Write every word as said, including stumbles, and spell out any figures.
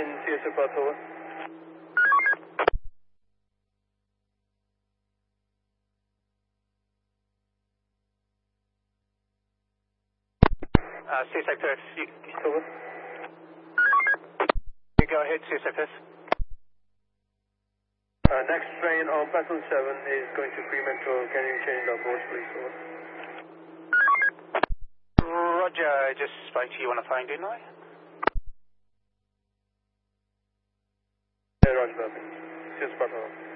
seven, C S F Path, over. Uh, C S F F, you, Over. you go ahead, C S F F. Uh, next train on platform seven is going to Fremantle. Can you change the boards, please? Over. Roger, I just spoke to you on the phone, didn't I? Yeah, Roger, perfect. C S F Path, over.